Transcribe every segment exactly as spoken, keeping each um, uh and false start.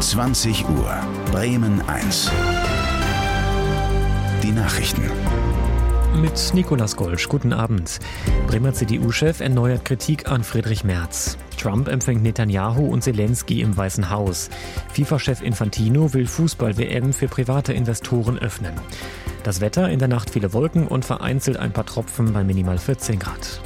zwanzig Uhr, Bremen eins. Die Nachrichten. Mit Nicolas Golsch, guten Abend. Bremer C D U-Chef erneuert Kritik an Friedrich Merz. Trump empfängt Netanyahu und Zelensky im Weißen Haus. FIFA-Chef Infantino will Fußball-W M für private Investoren öffnen. Das Wetter, in der Nacht viele Wolken und vereinzelt ein paar Tropfen bei minimal vierzehn Grad.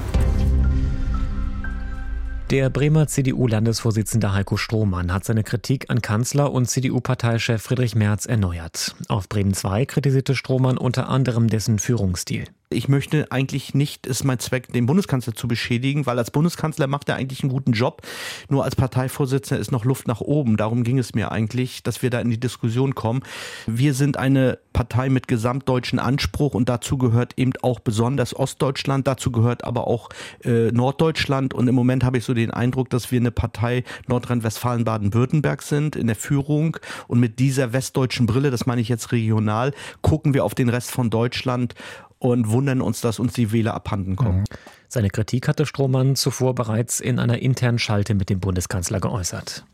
Der Bremer C D U-Landesvorsitzende Heiko Strohmann hat seine Kritik an Kanzler und C D U-Parteichef Friedrich Merz erneuert. Auf Bremen zwei kritisierte Strohmann unter anderem dessen Führungsstil. Ich möchte eigentlich nicht, ist mein Zweck, den Bundeskanzler zu beschädigen, weil als Bundeskanzler macht er eigentlich einen guten Job. Nur als Parteivorsitzender ist noch Luft nach oben. Darum ging es mir eigentlich, dass wir da in die Diskussion kommen. Wir sind eine Partei mit gesamtdeutschen Anspruch und dazu gehört eben auch besonders Ostdeutschland, dazu gehört aber auch äh, Norddeutschland. Und im Moment habe ich so den Eindruck, dass wir eine Partei Nordrhein-Westfalen, Baden-Württemberg sind in der Führung. Und mit dieser westdeutschen Brille, das meine ich jetzt regional, gucken wir auf den Rest von Deutschland und wundern uns, dass uns die Wähler abhanden kommen. Seine Kritik hatte Strohmann zuvor bereits in einer internen Schalte mit dem Bundeskanzler geäußert.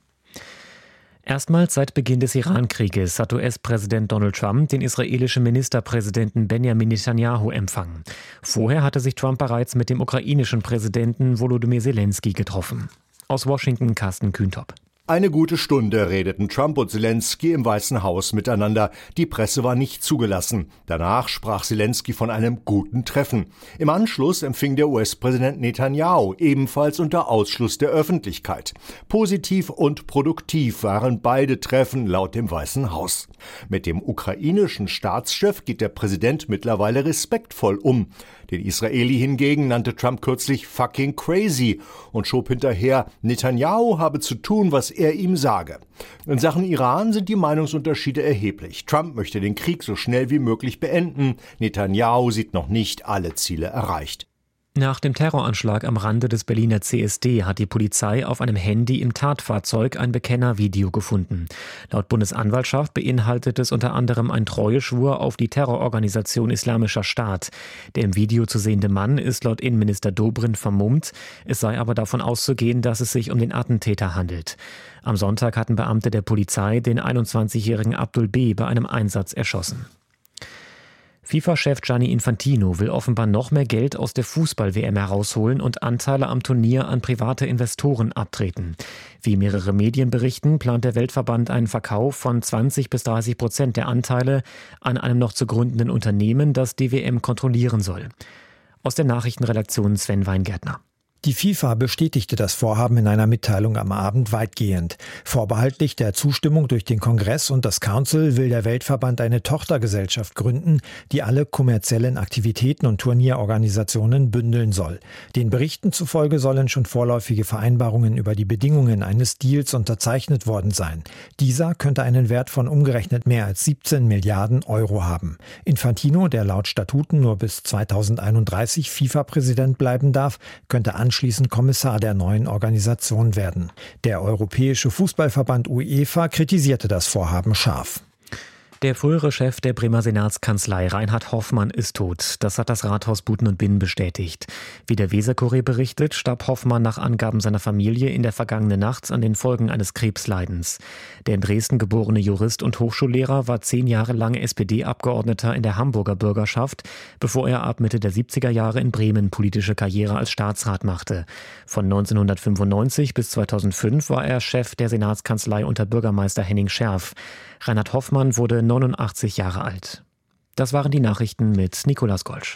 Erstmals seit Beginn des Iran-Krieges hat U S-Präsident Donald Trump den israelischen Ministerpräsidenten Benjamin Netanyahu empfangen. Vorher hatte sich Trump bereits mit dem ukrainischen Präsidenten Volodymyr Zelensky getroffen. Aus Washington Carsten Kühntop. Eine gute Stunde redeten Trump und Zelensky im Weißen Haus miteinander. Die Presse war nicht zugelassen. Danach sprach Zelensky von einem guten Treffen. Im Anschluss empfing der U S-Präsident Netanyahu, ebenfalls unter Ausschluss der Öffentlichkeit. Positiv und produktiv waren beide Treffen laut dem Weißen Haus. Mit dem ukrainischen Staatschef geht der Präsident mittlerweile respektvoll um. Den Israeli hingegen nannte Trump kürzlich fucking crazy und schob hinterher, Netanyahu habe zu tun, was er ihm sage. In Sachen Iran sind die Meinungsunterschiede erheblich. Trump möchte den Krieg so schnell wie möglich beenden. Netanyahu sieht noch nicht alle Ziele erreicht. Nach dem Terroranschlag am Rande des Berliner C S D hat die Polizei auf einem Handy im Tatfahrzeug ein Bekennervideo gefunden. Laut Bundesanwaltschaft beinhaltet es unter anderem einen Treueschwur auf die Terrororganisation Islamischer Staat. Der im Video zu sehende Mann ist laut Innenminister Dobrindt vermummt. Es sei aber davon auszugehen, dass es sich um den Attentäter handelt. Am Sonntag hatten Beamte der Polizei den einundzwanzigjährigen Abdul B. bei einem Einsatz erschossen. FIFA-Chef Gianni Infantino will offenbar noch mehr Geld aus der Fußball-W M herausholen und Anteile am Turnier an private Investoren abtreten. Wie mehrere Medien berichten, plant der Weltverband einen Verkauf von zwanzig bis dreißig Prozent der Anteile an einem noch zu gründenden Unternehmen, das die W M kontrollieren soll. Aus der Nachrichtenredaktion Sven Weingärtner. Die FIFA bestätigte das Vorhaben in einer Mitteilung am Abend weitgehend. Vorbehaltlich der Zustimmung durch den Kongress und das Council will der Weltverband eine Tochtergesellschaft gründen, die alle kommerziellen Aktivitäten und Turnierorganisationen bündeln soll. Den Berichten zufolge sollen schon vorläufige Vereinbarungen über die Bedingungen eines Deals unterzeichnet worden sein. Dieser könnte einen Wert von umgerechnet mehr als siebzehn Milliarden Euro haben. Infantino, der laut Statuten nur bis zweitausendeinunddreißig FIFA-Präsident bleiben darf, könnte anschließend Kommissar der neuen Organisation werden. Der Europäische Fußballverband UEFA kritisierte das Vorhaben scharf. Der frühere Chef der Bremer Senatskanzlei, Reinhard Hoffmann, ist tot. Das hat das Rathaus Buten und Binnen bestätigt. Wie der Weser-Kurier berichtet, starb Hoffmann nach Angaben seiner Familie in der vergangenen Nacht an den Folgen eines Krebsleidens. Der in Dresden geborene Jurist und Hochschullehrer war zehn Jahre lang S P D-Abgeordneter in der Hamburger Bürgerschaft, bevor er ab Mitte der siebziger Jahre in Bremen politische Karriere als Staatsrat machte. Von neunzehnhundertfünfundneunzig bis zweitausendfünf war er Chef der Senatskanzlei unter Bürgermeister Henning Scherf. Reinhard Hoffmann wurde neunundachtzig Jahre alt. Das waren die Nachrichten mit Nicolas Golsch.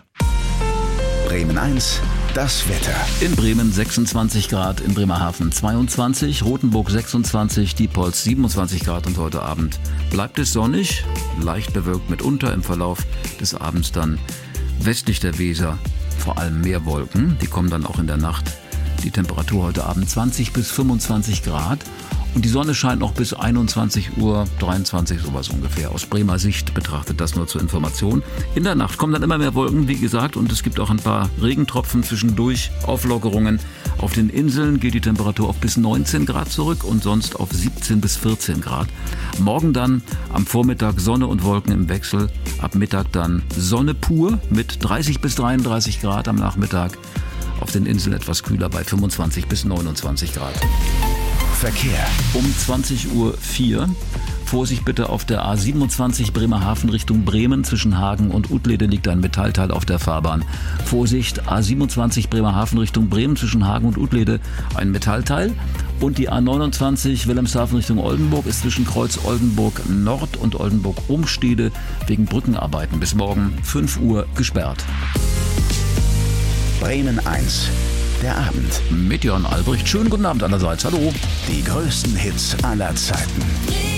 Bremen eins, das Wetter. In Bremen sechsundzwanzig Grad, in Bremerhaven zweiundzwanzig, Rothenburg sechsundzwanzig, Diepholz siebenundzwanzig Grad und heute Abend bleibt es sonnig, leicht bewölkt mitunter, im Verlauf des Abends dann westlich der Weser vor allem mehr Wolken, die kommen dann auch in der Nacht. Die Temperatur heute Abend zwanzig bis fünfundzwanzig Grad. Und die Sonne scheint noch bis einundzwanzig Uhr dreiundzwanzig, sowas ungefähr. Aus Bremer Sicht betrachtet, das nur zur Information. In der Nacht kommen dann immer mehr Wolken, wie gesagt, und es gibt auch ein paar Regentropfen zwischendurch, Auflockerungen. Auf den Inseln geht die Temperatur auf bis neunzehn Grad zurück und sonst auf siebzehn bis vierzehn Grad. Morgen dann am Vormittag Sonne und Wolken im Wechsel. Ab Mittag dann Sonne pur mit dreißig bis dreiunddreißig Grad am Nachmittag. Auf den Inseln etwas kühler bei fünfundzwanzig bis neunundzwanzig Grad. Verkehr. Um zwanzig Uhr vier. Vorsicht bitte auf der A siebenundzwanzig Bremerhaven Richtung Bremen. Zwischen Hagen und Uttlede liegt ein Metallteil auf der Fahrbahn. Vorsicht, A siebenundzwanzig Bremerhaven Richtung Bremen. Zwischen Hagen und Uttlede ein Metallteil. Und die A neunundzwanzig Wilhelmshaven Richtung Oldenburg ist zwischen Kreuz Oldenburg Nord und Oldenburg Umstede wegen Brückenarbeiten bis morgen fünf Uhr gesperrt. Bremen eins. Der Abend. Mit Jörn Albrecht. Schönen guten Abend allerseits. Hallo. Die größten Hits aller Zeiten.